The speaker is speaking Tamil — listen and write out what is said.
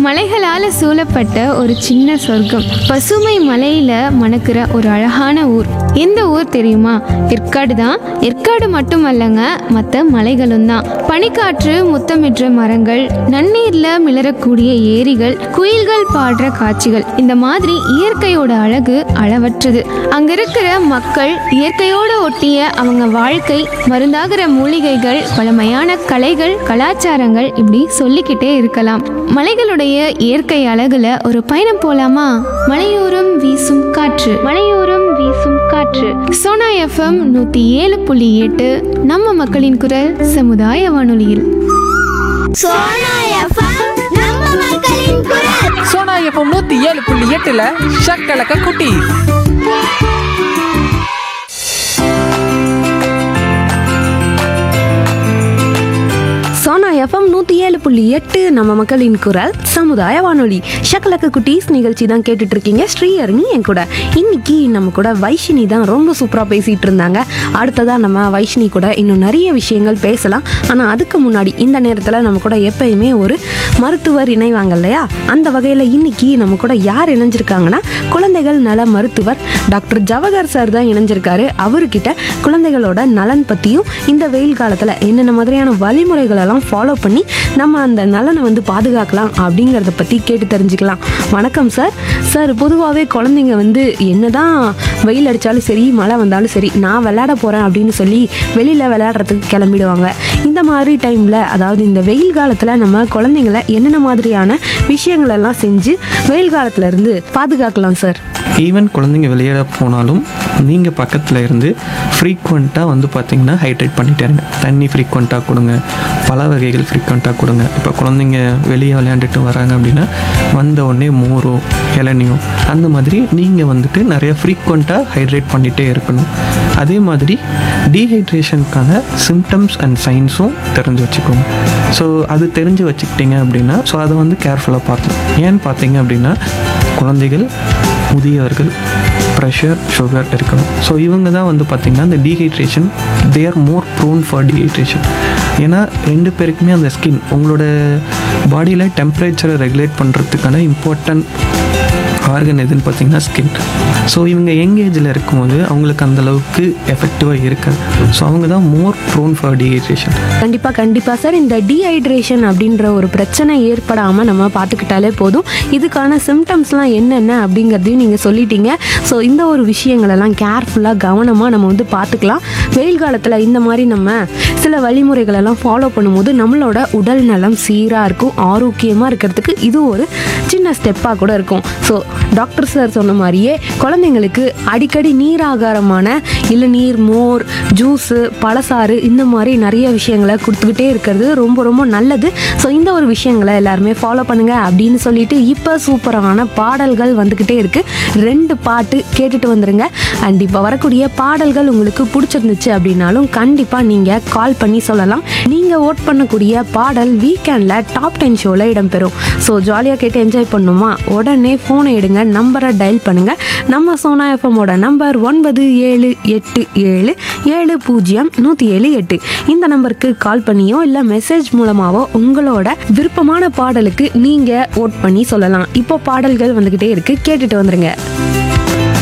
மலைகளால் சூழப்பட்ட ஒரு சின்ன சொர்க்கம், பசுமை மலையில மணக்கிற ஒரு அழகான ஊர். எந்த ஊர் தெரியுமா? ஏற்காடு தான். ஏற்காடு மட்டுமல்லங்க, மற்ற மலைகளும் தான். பனிக்காற்று முத்தமிடுற மரங்கள், நன்னீர்ல மிளறக்கூடிய ஏரிகள், குயில்கள் பாடுற காட்சிகள், இந்த மாதிரி இயற்கையோட அழகு அளவற்றது. அங்க இருக்கிற மக்கள், இயற்கையோட ஒட்டிய அவங்க வாழ்க்கை, மருந்தாகிற மூலிகைகள், பழமையான கலைகள், கலாச்சாரங்கள், இப்படி சொல்லிக்கிட்டே இருக்கலாம். மலைகளுடைய இயற்கை அழகுல ஒரு பயணம் போலாமா? மலையோரம் வீசும் காற்று, மலையோரம் வீசும் காற்று. சோனா எஃப்எம் 107.8 நம்ம மக்களின் குரல் சமுதாய வானொலியில். சோனா எஃப்எம் நம்ம மக்களின் குரல். சோனா எஃப்எம் 107.8ல ஷக்கலக்க குட்டி. சோனா எஃப்எம் 107.8 நம்ம மக்களின் குரல் சமுதாய வானொலி. ஷக்கலக்க குட்டீஸ் நிகழ்ச்சி தான் கேட்டுட்டு இருக்கீங்க. ஸ்ரீஹரணி என் கூட. இன்னைக்கு நம்ம கூட வைஷினி தான் ரொம்ப சூப்பராக பேசிட்டு இருந்தாங்க. அடுத்ததா நம்ம வைஷினி கூட இன்னும் நிறைய விஷயங்கள் பேசலாம். ஆனால் அதுக்கு முன்னாடி இந்த நேரத்தில் நம்ம கூட எப்பயுமே ஒரு மருத்துவர் இணைவாங்க இல்லையா? அந்த வகையில் இன்னைக்கு நம்ம கூட யார் இணைஞ்சிருக்காங்கன்னா, குழந்தைகள் நல மருத்துவர் டாக்டர் ஜவஹர் சார் தான் இணைஞ்சிருக்காரு. அவர்கிட்ட குழந்தைகளோட நலன் பற்றியும், இந்த வெயில் காலத்தில் என்னென்ன மாதிரியான வழிமுறைகளெல்லாம் ஃபாலோ பண்ணி நம்ம அந்த நலனை வந்து பாதுகாக்கலாம் அப்படிங்கிறத பற்றி கேட்டு தெரிஞ்சுக்கலாம். வணக்கம் சார். சார், பொதுவாகவே குழந்தைங்க வந்து என்னதான் வெயில் அடித்தாலும் சரி, மழை வந்தாலும் சரி, நான் விளையாட போகிறேன் அப்படின்னு சொல்லி வெளியில் விளையாடுறதுக்கு கிளம்பிடுவாங்க. இந்த மாதிரி டைமில், அதாவது இந்த வெயில் காலத்தில் நம்ம குழந்தைங்களை என்னென்ன மாதிரியான விஷயங்களெல்லாம் செஞ்சு வெயில் காலத்துலேருந்து பாதுகாக்கலாம் சார்? ஈவன் குழந்தைங்க விளையாட போனாலும் நீங்கள் பக்கத்தில் இருந்து ஃப்ரீக்வெண்ட்டாக வந்து பார்த்திங்கன்னா ஹைட்ரேட் பண்ணிட்டே இருங்க. தண்ணி ஃப்ரீக்வெண்ட்டாக கொடுங்க, பல வகைகள் ஃப்ரீக்வெண்ட்டாக கொடுங்க. இப்போ குழந்தைங்க வெளியே விளையாண்டுட்டு வராங்க அப்படின்னா வந்த உடனே மோரோ இளநியோ அந்த மாதிரி நீங்கள் வந்துட்டு நிறைய ஃப்ரீக்வெண்ட்டாக ஹைட்ரேட் பண்ணிகிட்டே இருக்கணும். அதே மாதிரி டீஹைட்ரேஷனுக்கான சிம்டம்ஸ் அண்ட் சைன்ஸும் தெரிஞ்சு வச்சுக்கோங்க. ஸோ அது தெரிஞ்சு வச்சுக்கிட்டிங்க அப்படின்னா ஸோ அதை வந்து கேர்ஃபுல்லாக பார்க்கணும். ஏன்னு பார்த்தீங்க அப்படின்னா குழந்தைகள், முதியவர்கள், ப்ரெஷர், சுகர் இருக்கணும். ஸோ இவங்க தான் வந்து பார்த்திங்கன்னா இந்த dehydration, they are more prone for dehydration. ஏன்னா ரெண்டு பேருக்குமே அந்த ஸ்கின், உங்களோட பாடியில் டெம்பரேச்சரை ரெகுலேட் பண்ணுறதுக்கான இம்பார்ட்டன்ட் ஆர்கன் எதுன்னு பார்த்தீங்கன்னா ஸ்கின். ஸோ இவங்க யங் ஏஜில் இருக்கும்போது அவங்களுக்கு அந்தளவுக்கு எஃபெக்டிவாக இருக்காது. ஸோ அவங்க தான் மோர் ப்ரோன் ஃபார் டீஹைட்ரேஷன். கண்டிப்பாக சார். இந்த டீஹைட்ரேஷன் அப்படின்ற ஒரு பிரச்சனை ஏற்படாமல் நம்ம பார்த்துக்கிட்டாலே போதும். இதுக்கான சிம்டம்ஸ்லாம் என்னென்ன அப்படிங்கிறதையும் நீங்கள் சொல்லிட்டீங்க. ஸோ இந்த ஒரு விஷயங்களெல்லாம் கேர்ஃபுல்லாக கவனமாக நம்ம வந்து பார்த்துக்கலாம். வெயில் காலத்தில் இந்த மாதிரி நம்ம சில வழிமுறைகளெல்லாம் ஃபாலோ பண்ணும்போது நம்மளோட உடல் நலம் சீராக இருக்கும், ஆரோக்கியமாக இருக்கிறதுக்கு இது ஒரு சின்ன ஸ்டெப்பாக கூட இருக்கும். ஸோ டாக்டர் சார் சொன்ன மாதிரியே குழந்தைங்களுக்கு அடிக்கடி நீராகாரமான இளநீர், மோர், ஜூஸு, பழசாறு, இந்த மாதிரி நிறைய விஷயங்களை கொடுத்துக்கிட்டே இருக்கிறது ரொம்ப ரொம்ப நல்லது. ஸோ இந்த ஒரு விஷயங்களை எல்லாருமே ஃபாலோ பண்ணுங்க அப்படின்னு சொல்லிட்டு இப்போ சூப்பரான பாடல்கள் வந்துக்கிட்டே இருக்கு. 2 பாட்டு கேட்டுட்டு வந்துருங்க. அண்ட் இப்போ வரக்கூடிய பாடல்கள் உங்களுக்கு பிடிச்சிருந்துச்சு அப்படின்னாலும் கண்டிப்பாக நீங்கள் கால் பண்ணி சொல்லலாம். நீங்கள் ஓட் பண்ணக்கூடிய பாடல் வீக்கெண்டில் டாப் 10 ஷோவில் இடம்பெறும். ஸோ ஜாலியாக கேட்டு என்ஜாய் பண்ணுமா? உடனே ஃபோனை எடுங்க, நம்பரை டயல் பண்ணுங்க. நம்ம சோனா எஃப்எம்மோட நம்பர் 9787700178. இந்த நம்பருக்கு கால் பண்ணியோ இல்லை மெசேஜ் மூலமாவோ உங்களோட விருப்பமான பாடலுக்கு நீங்கள் ஓட் பண்ணி சொல்லலாம். இப்போ பாடல்கள் வந்துக்கிட்டே இருக்கு, கேட்டுட்டு வந்துருங்க.